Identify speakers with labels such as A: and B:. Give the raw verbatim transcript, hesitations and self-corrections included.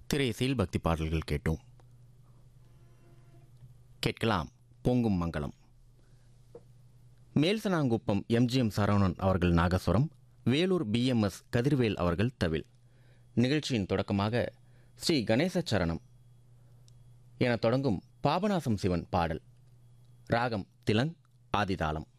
A: திரைசையில் பக்தி பாடல்கள் கேட்டோம். கேட்கலாம் பொங்கும் மங்களம். மேல்சனாங்குப்பம் எம்ஜிஎம் சரவணன் அவர்கள் நாகஸ்வரம், வேலூர் பிஎம்எஸ் கதிர்வேல் அவர்கள் தவில். நிகழ்ச்சியின் தொடக்கமாக ஸ்ரீ கணேசச்சரணம் என தொடங்கும் பாபநாசம் சிவன் பாடல். ராகம் திலங், ஆதிதாளம்.